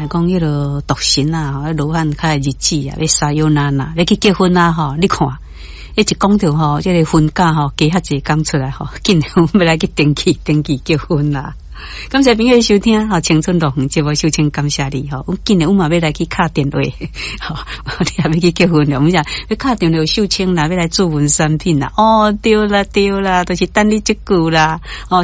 讲迄个独身啊，罗汉开日子啊，要撒油难啊，要去结婚啊，吼，你看，一讲到吼，这个婚假吼，加遐济讲出来吼，紧要来去登记结婚啦。感谢朋友收听哈，青春乐园节目，首先感谢你哈。我今日我嘛要来去敲电话，好，你还要去结婚了？我们讲要敲电话秀清啦，要来做文产品啦。哦，对啦，就是等你这句啦。哦，